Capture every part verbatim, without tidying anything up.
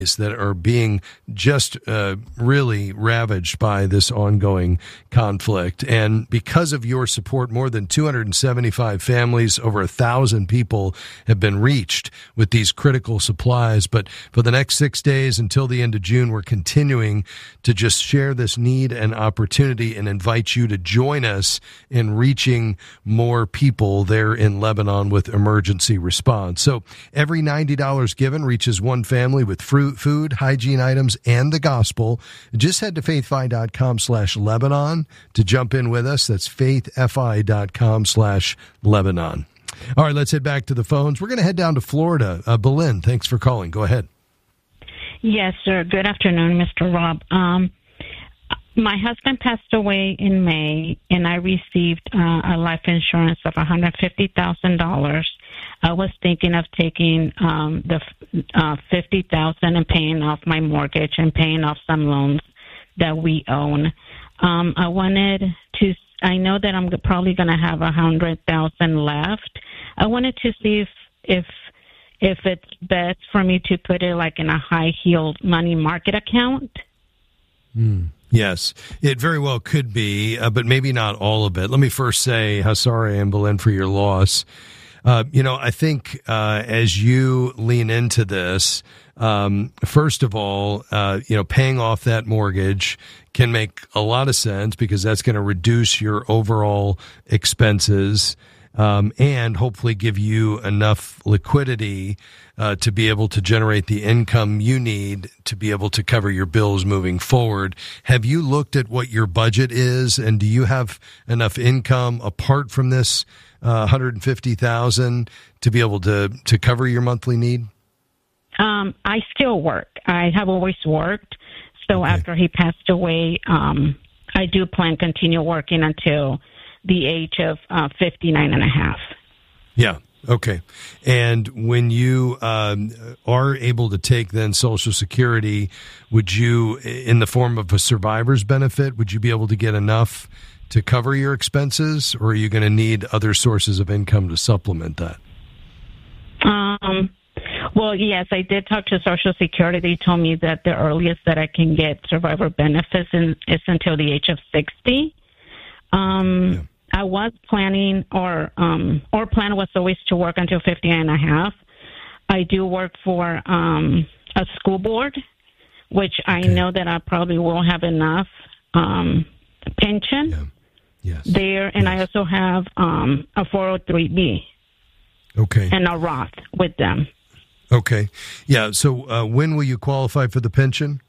that are being just uh, really ravaged by this ongoing conflict. And because of your support, more than two hundred seventy-five families, over a thousand people have been reached with these critical supplies. But for the next six days until the end of June, we're continuing to just share this need and opportunity and invite you to join us in reaching more people there in Lebanon with emergency response. So every ninety dollars given reaches one family with fruit, food, hygiene items, and the gospel. Just head to faithfi.com slash Lebanon to jump in with us. That's faithfi.com slash Lebanon. All right, let's head back to the phones. We're going to head down to Florida. Uh, Belen, thanks for calling. Go ahead. Yes, sir. Good afternoon, Mister Rob. Um, my husband passed away in May, and I received uh, a life insurance of one hundred fifty thousand dollars. I was thinking of taking um, the uh, fifty thousand dollars and paying off my mortgage and paying off some loans that we own. Um, I wanted to. I know that I'm probably going to have one hundred thousand dollars left. I wanted to see if if if it's best for me to put it like in a high-yield money market account. Mm. Yes, it very well could be, uh, but maybe not all of it. Let me first say how sorry I am, Belen, for your loss. Uh, you know, I think uh, as you lean into this, um, first of all, uh, you know, paying off that mortgage can make a lot of sense because that's going to reduce your overall expenses um, and hopefully give you enough liquidity uh, to be able to generate the income you need to be able to cover your bills moving forward. Have you looked at what your budget is, and do you have enough income apart from this Uh, one hundred fifty thousand to be able to, to cover your monthly need? Um, I still work. I have always worked. So Okay. after he passed away, um, I do plan to continue working until the age of uh, fifty-nine and a half. Yeah. Okay. And when you um, are able to take then Social Security, would you, in the form of a survivor's benefit, would you be able to get enough to cover your expenses, or are you going to need other sources of income to supplement that? Um, well, yes, I did talk to Social Security. They told me that the earliest that I can get survivor benefits in, is until the age of sixty. Um, yeah. I was planning, or um, our plan was always to work until fifty-nine and a half. I do work for um, a school board, which I okay. know that I probably will have enough um, pension. Yeah. Yes. There, and yes. I also have um, a four oh three B. Okay. And a Roth with them. Okay. Yeah. So uh, when will you qualify for the pension?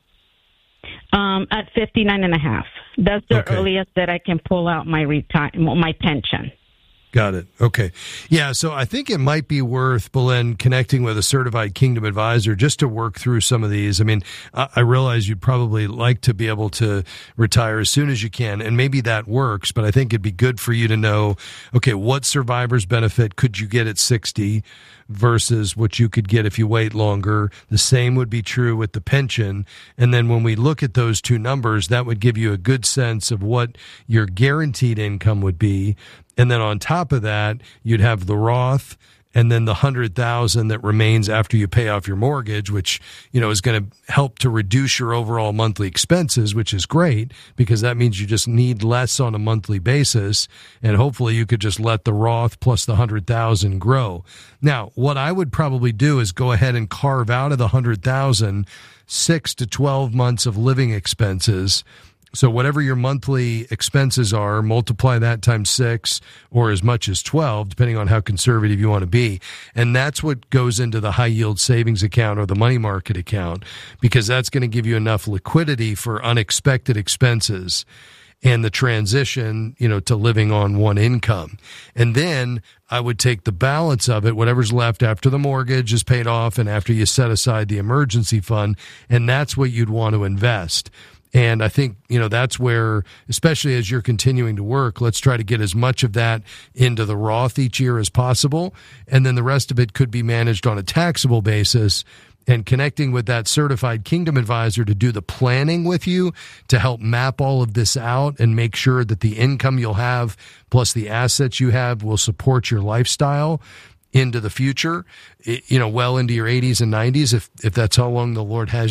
Um, at fifty-nine and a half. That's the okay. earliest that I can pull out my reti- my pension. Got it. Okay. Yeah, so I think it might be worth, Belen, connecting with a certified Kingdom advisor just to work through some of these. I mean, I realize you'd probably like to be able to retire as soon as you can, and maybe that works, but I think it'd be good for you to know, okay, what survivor's benefit could you get at sixty versus what you could get if you wait longer. The same would be true with the pension. And then when we look at those two numbers, that would give you a good sense of what your guaranteed income would be. And then on top of that, you'd have the Roth and then the one hundred thousand dollars that remains after you pay off your mortgage, which, you know, is going to help to reduce your overall monthly expenses, which is great because that means you just need less on a monthly basis. And hopefully you could just let the Roth plus the one hundred thousand dollars grow. Now, what I would probably do is go ahead and carve out of the one hundred thousand dollars six to twelve months of living expenses. So whatever your monthly expenses are, multiply that times six or as much as twelve, depending on how conservative you want to be. And that's what goes into the high yield savings account or the money market account, because that's going to give you enough liquidity for unexpected expenses and the transition, you know, to living on one income. And then I would take the balance of it, whatever's left after the mortgage is paid off and after you set aside the emergency fund, and that's what you'd want to invest. And I think, you know, that's where, especially as you're continuing to work, let's try to get as much of that into the Roth each year as possible. And then the rest of it could be managed on a taxable basis, and connecting with that certified Kingdom advisor to do the planning with you to help map all of this out and make sure that the income you'll have plus the assets you have will support your lifestyle. into the future, you know, well into your eighties and nineties, if if that's how long the Lord has